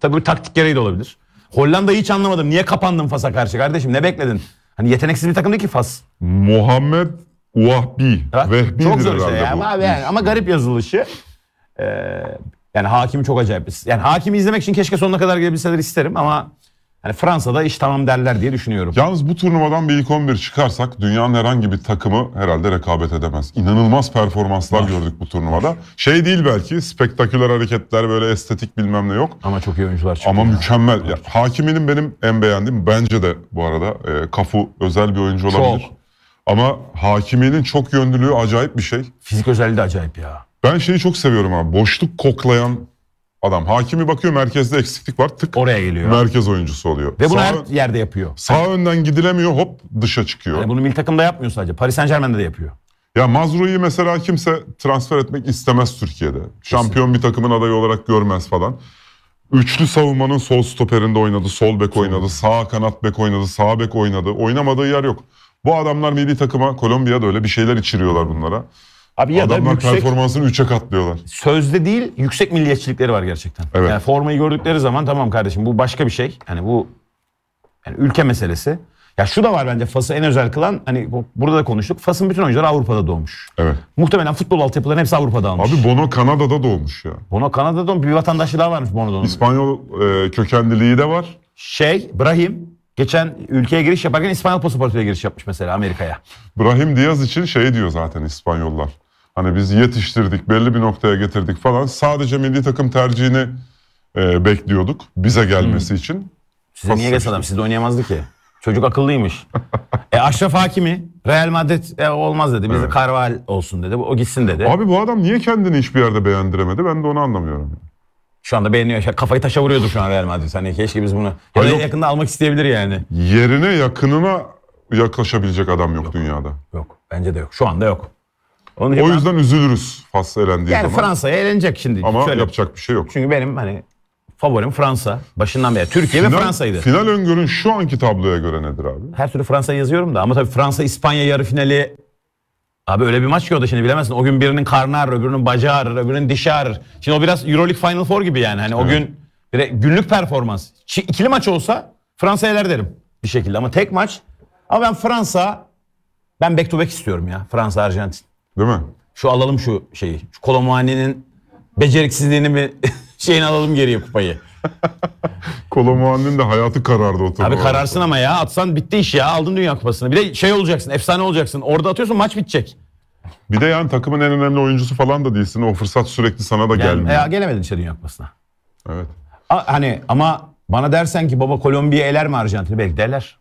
Tabii bu taktik gereği de olabilir. Hollanda'yı hiç anlamadım. Niye kapandın Fas'a karşı kardeşim? Ne bekledin? Hani yeteneksiz bir takım değil ki Fas. Muhammed Vahbi. Bak, Vehbi'dir çok zor işte herhalde ya. bu. Ama garip yazılışı. Yani Hakimi çok acayip. Yani Hakimi izlemek için keşke sonuna kadar gelebilseler isterim ama hani Fransa'da iş tamam derler diye düşünüyorum. Yalnız bu turnuvadan bir ilk 11 çıkarsak dünyanın herhangi bir takımı herhalde rekabet edemez. İnanılmaz performanslar gördük bu turnuvada. Şey değil belki, spektaküler hareketler, böyle estetik bilmem ne yok. Ama çok iyi oyuncular çıktı. Ama mükemmel. Ya, Hakimi'nin benim en beğendiğim, bence de bu arada Cafu özel bir oyuncu olabilir. Çok. Ama Hakimi'nin çok yönlülüğü acayip bir şey. Fizik özelliği de acayip ya. Ben şeyi çok seviyorum abi. Boşluk koklayan adam. Hakimi bakıyor, merkezde eksiklik var. Tık Oraya geliyor. merkez oyuncusu oluyor. Ve bunu her yerde yapıyor. Sağ önden gidilemiyor, hop dışa çıkıyor. Yani bunu milli takımda yapmıyor sadece. Paris Saint-Germain'de de yapıyor. Ya Mazroui'yi mesela kimse transfer etmek istemez Türkiye'de. Şampiyon bir takımın adayı olarak görmez falan. Üçlü savunmanın sol stoperinde oynadı, sol bek oynadı, sağ kanat bek oynadı, sağ bek oynadı. Oynamadığı yer yok. Bu adamlar milli takıma, Kolombiya'da öyle bir şeyler içiriyorlar bunlara. Abi ya Adamlar da yüksek, performansını 3'e katlıyorlar. sözde değil yüksek milliyetçilikleri var gerçekten. Evet. Yani formayı gördükleri zaman tamam kardeşim bu başka bir şey. Hani bu yani ülke meselesi. Ya şu da var bence Fas'ı en özel kılan, hani burada da konuştuk. Fas'ın bütün oyuncuları Avrupa'da doğmuş. Evet. Muhtemelen futbol altyapılarının hepsi Avrupa'da almış. Abi Bono Kanada'da doğmuş ya. Bono Kanada'da doğmuş. Bir vatandaşı daha varmış Bono'nun. İspanyol kökenliliği de var. Brahim geçen ülkeye giriş yaparken İspanyol pasaportuyla giriş yapmış mesela Amerika'ya. Brahim Diaz için şey diyor zaten İspanyollar. Hani biz yetiştirdik, belli bir noktaya getirdik falan. Sadece milli takım tercihini bekliyorduk bize gelmesi için. Size niye gelsin adam? Sizde oynayamazdı ki. Çocuk akıllıymış. Aşraf Hakimi Real Madrid olmaz dedi. Biz de Carval olsun dedi. O gitsin dedi. Abi bu adam niye kendini hiçbir yerde beğendiremedi? Ben de onu anlamıyorum. Şu anda beğeniyor. Kafayı taşa vuruyordur şu an Real Madrid. Hani keşke biz bunu ya da yakında almak isteyebilir yani. Yerine yakınına yaklaşabilecek adam yok dünyada. Yok. Bence de yok. Şu anda yok. O yüzden üzülürüz Fas elendiği yani zaman. Fransa'ya elenecek şimdi. Ama yapacak bir şey yok. Çünkü benim hani favorim Fransa. Başından beri. Türkiye ve Fransa'ydı. Final öngörün şu anki tabloya göre nedir abi? Her türlü Fransa'yı yazıyorum da. Ama tabii Fransa-İspanya yarı finali. Abi öyle bir maç ki o da şimdi bilemezsin. O gün birinin karnı ağrır, öbürünün bacağı ağrır, öbürünün dişi ağrır. Şimdi o biraz Euroleague Final Four gibi yani. Hani o gün günlük performans. İkili maç olsa Fransa'ya eler derim bir şekilde. Ama tek maç. Ama ben back to back istiyorum ya. Fransa-Arjantin. Değil mi? Şu alalım şu şeyi. Şu Kolomuani'nin beceriksizliğini mi şeyini alalım geriye kupayı. Kolomuani'nin de hayatı karardı o turnuva. Abi kararsın ama ya. Atsan bitti iş ya. Aldın Dünya Kupası'nı. Bir de şey olacaksın. Efsane olacaksın. Orada atıyorsun maç bitecek. Bir de yani takımın en önemli oyuncusu falan da değilsin. O fırsat sürekli sana da gelmiyor. Gelemedin işte Dünya Kupası'na. Evet. Hani ama bana dersen ki baba Kolombiya eler mi Arjantin'i? Belki de eler.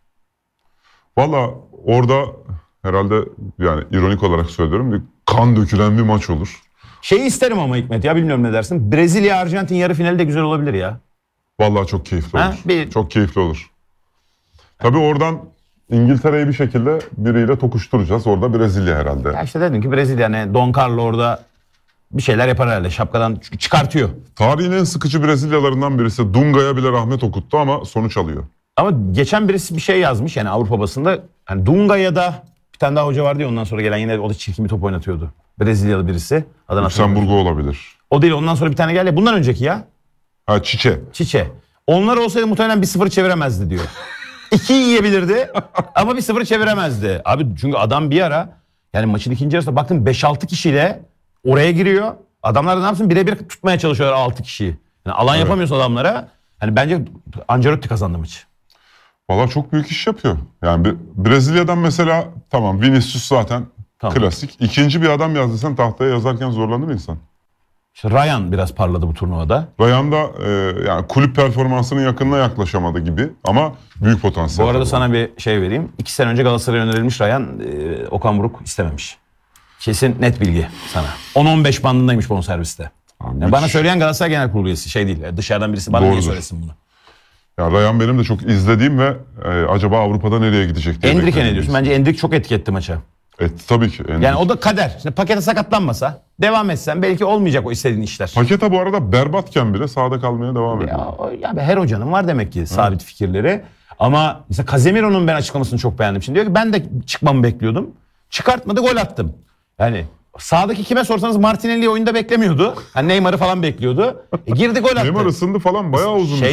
Valla orada herhalde yani ironik olarak söylüyorum bir kan dökülen bir maç olur. Şeyi isterim ama Hikmet ya bilmiyorum ne dersin. Brezilya-Arjantin yarı finali de güzel olabilir ya. Vallahi çok keyifli Ha? olur. Çok keyifli olur. Tabii oradan İngiltere'yi bir şekilde biriyle tokuşturacağız. Orada Brezilya herhalde. Ya işte dedim ki Brezilya hani Don Carlo orada bir şeyler yapar herhalde. Şapkadan çıkartıyor. Tarihin en sıkıcı Brezilyalarından birisi. Dunga'ya bile rahmet okuttu ama sonuç alıyor. Ama geçen birisi bir şey yazmış yani Avrupa basında. Hani Dunga'ya da bir tane daha hoca vardı ya ondan sonra gelen yine o da çirkin bir top oynatıyordu. Brezilyalı birisi. Lüksemburg'u olabilir. O değil ondan sonra bir tane geldi. Bundan önceki ya. Ha Çiçe. Onlar olsaydı muhtemelen 1-0 çeviremezdi diyor. 2 yiyebilirdi ama 1-0 çeviremezdi. Abi çünkü adam bir ara yani maçın ikinci yarısında baktım 5-6 kişiyle oraya giriyor. Adamlar da ne yapsın birebir tutmaya çalışıyorlar 6 kişiyi. Yani alan yapamıyorsun adamlara. Hani bence Ancelotti kazandı maçı. Valla çok büyük iş yapıyor. Yani Brezilya'dan mesela tamam Vinicius zaten klasik. İkinci bir adam yaz desen tahtaya yazarken zorlandı mı insan? İşte Ryan biraz parladı bu turnuvada. Ryan da yani kulüp performansının yakınına yaklaşamadı gibi ama büyük potansiyel. Bu arada sana bir şey vereyim. 2 sene önce Galatasaray'a önerilmiş Ryan, Okan Buruk istememiş. Kesin net bilgi sana. 10-15 bandındaymış bonserviste. Yani bana söyleyen Galatasaray Genel Kurulu üyesi şey değil. Dışarıdan birisi bana niye söylesin bunu. Ya Ryan benim de çok izlediğim ve acaba Avrupa'da nereye gidecek diye Endrick'e ne diyorsun? Bence Endrick çok etki etti maça. Tabii ki. Yani o da kader. Şimdi Paketa sakatlanmasa, devam etsen belki olmayacak o istediğin işler. Paketa bu arada berbatken bile sahada kalmaya devam ediyor. Ya her hocanın var demek ki sabit fikirleri. Ama mesela Casemiro'nun ben açıklamasını çok beğendim. Şimdi diyor ki ben de çıkmamı bekliyordum. Çıkartmadı gol attım. Yani sağdaki kime sorsanız Martinelli'yi oyunda beklemiyordu. Hani Neymar'ı falan bekliyordu. Girdi gol attı. Neymar ısındı falan bayağı uzun.